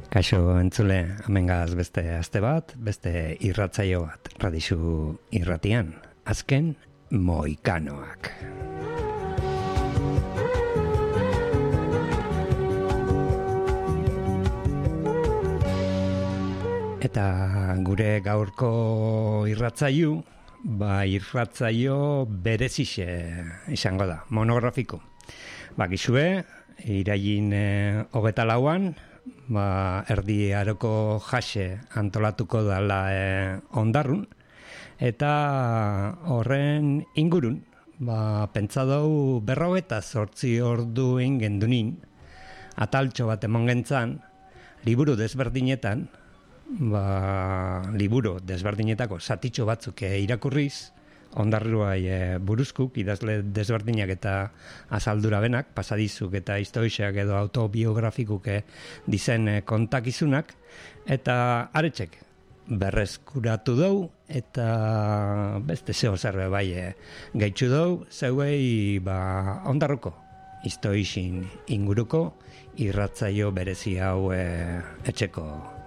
Kaixo entzule, amengaz beste aste bat, beste irratzaio bat, Radisu irratian, azken Mohikanoak. Eta gure gaurko irratzaio berezixe izango da, monografiko. Gizue, irailin 24an, erdi aroko jase antolatuko dela Ondarrun, eta horren ingurun, pentsa dau 48 ordu gendunin, ataltxo bat emon gentzan, liburu desberdinetan, liburu desberdinetako zatitxo batzuk irakurriz, Ondarruai buruzkuk, idazle desberdinak eta azaldura benak, pasadizuk eta historiak edo autobiografikuk dizen kontakizunak, eta aretxek berreskuratu dau, eta beste zeo zerbe bai gaitxu dau, zeuei Ondarruko historixin inguruko irratzaio berezi hau etxeko